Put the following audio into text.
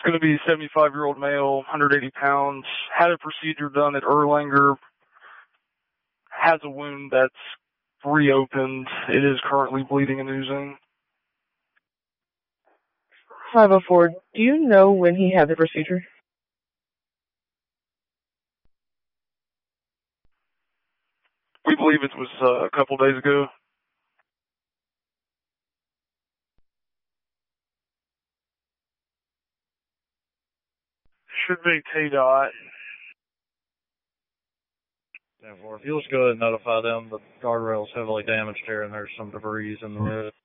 going to be a 75-year-old male, 180 pounds, had a procedure done at Erlanger, has a wound that's reopened. It is currently bleeding and oozing. 504, do you know when he had the procedure? We believe it was a couple days ago. Should be TDOT. If you'll just go ahead and notify them, the guardrail's heavily damaged here and there's some debris in the road.